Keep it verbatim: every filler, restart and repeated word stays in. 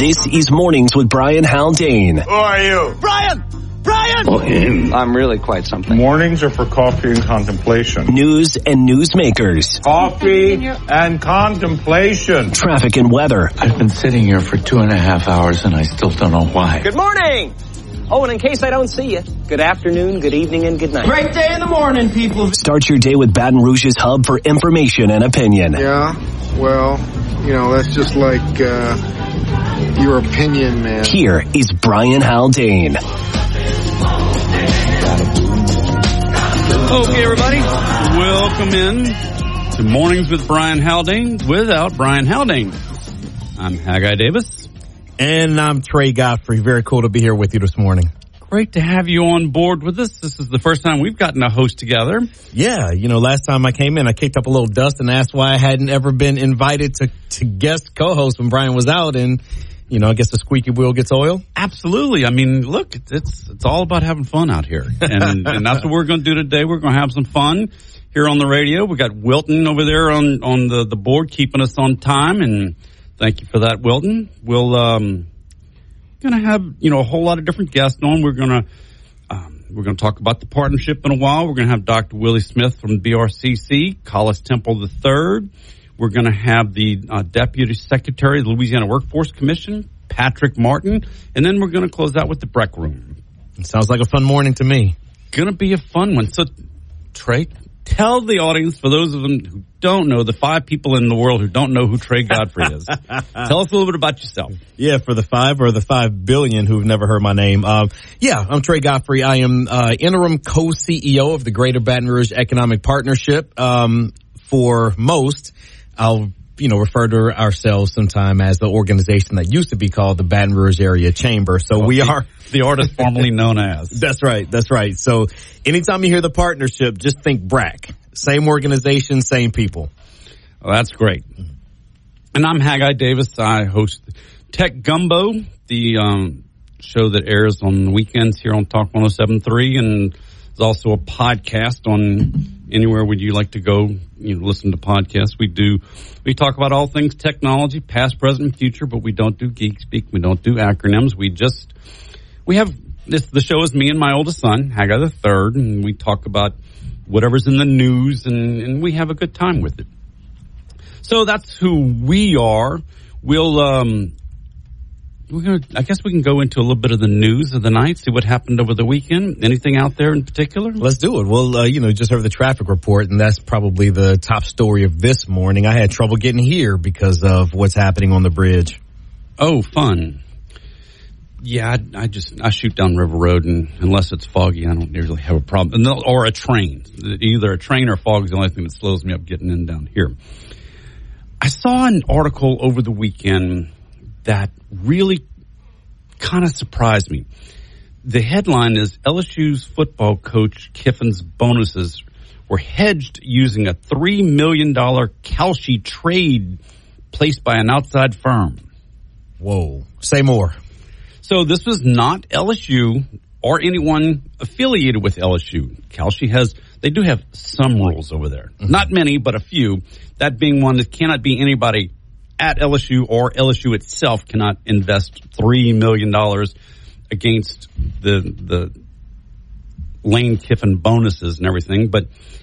This is Mornings with Brian Haldane. Who are you? Brian! Brian! Oh, him. I'm really quite something. Mornings are for coffee and contemplation. News and newsmakers. Coffee and contemplation. Traffic and weather. I've been sitting here for two and a half hours and I still don't know why. Good morning! Oh, and in case I don't see you, good afternoon, good evening, and good night. Great day in the morning, people. Start your day with Baton Rouge's hub for information and opinion. Yeah, well, you know, that's just like uh, your opinion, man. Here is Brian Haldane. Okay, everybody, welcome in to Mornings with Brian Haldane without Brian Haldane. I'm Haggai Davis. And I'm Trey Godfrey. Very cool to be here with you this morning. Great to have you on board with us. This is the first time we've gotten a host together. Yeah, you know, last time I came in, I kicked up a little dust and asked why I hadn't ever been invited to, to guest co-host when Brian was out. And, you know, I guess the squeaky wheel gets oil. Absolutely. I mean, look, it's it's all about having fun out here. And, and that's what we're going to do today. We're going to have some fun here on the radio. We got Wilton over there on, on the, the board keeping us on time. And thank you for that, Wilton. We'll um going to have, you know, a whole lot of different guests on. We're going to um, we're going to talk about the partnership in a while. We're going to have Doctor Willie Smith from B R C C, Collis Temple the third. We're going to have the uh, Deputy Secretary of the Louisiana Workforce Commission, Patrick Martin, and then we're going to close out with the Breck Room. It sounds like a fun morning to me. Going to be a fun one. So, Trey, tell the audience, for those of them who don't know, the five people in the world who don't know who Trey Godfrey is. Tell us a little bit about yourself. Yeah, for the five or the five billion who've never heard my name. Uh, yeah, I'm Trey Godfrey. I am uh, interim co-C E O of the Greater Baton Rouge Economic Partnership. Um, for most, I'll you know refer to ourselves sometime as the organization that used to be called the Baton Rouge Area Chamber. So well, we the, are the artist formerly known as. That's right. That's right. So anytime you hear the partnership, just think B R A C. Same organization, same people. Well, that's great. And I'm Haggai Davis. I host Tech Gumbo, the um, show that airs on the weekends here on Talk one oh seven point three, and there's also a podcast on anywhere would you like to go, you know, listen to podcasts. We do, we talk about all things technology, past, present, future, but we don't do geek speak. We don't do acronyms. We just, we have this, the show is me and my oldest son, Haggai the third, and we talk about whatever's in the news, and, and we have a good time with it. So that's who we are. We'll, um, we're gonna, I guess we can go into a little bit of the news of the night, see what happened over the weekend. Anything out there in particular? Let's do it. Well, uh, you know, just heard the traffic report, and that's probably the top story of this morning. I had trouble getting here because of what's happening on the bridge. Oh, fun. Yeah, I, I just, I shoot down River Road, and unless it's foggy, I don't usually have a problem. Or a train. Either a train or fog is the only thing that slows me up getting in down here. I saw an article over the weekend that really kind of surprised me. The headline is L S U's football coach Kiffin's bonuses were hedged using a three million dollars Kalshi trade placed by an outside firm. Whoa. Say more. So this was not L S U or anyone affiliated with L S U. Kalshi has, they do have some rules over there. Mm-hmm. Not many, but a few. That being one, that cannot be anybody at L S U, or L S U itself cannot invest three million dollars against the the Lane Kiffin bonuses and everything. But